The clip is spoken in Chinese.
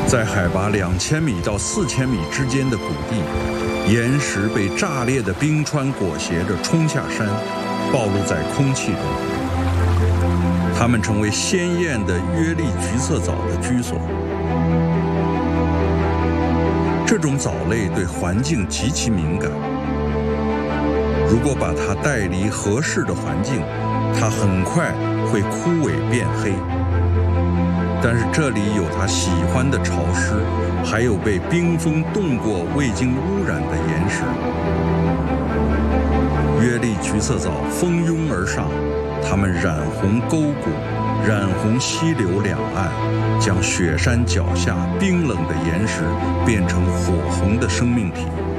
在海拔2000米到4000米之间的谷地，岩石被炸裂的冰川裹挟着冲下山，暴露在空气中。它们成为鲜艳的约利橘色藻的居所。这种藻类对环境极其敏感，如果把它带离合适的环境，它很快会枯萎变黑。但是这里有它喜欢的潮湿，还有被冰封冻过未经污染的岩石。约利橘色藻蜂拥而上，它们染红沟谷，染红溪流两岸，将雪山脚下冰冷的岩石变成火红的生命体。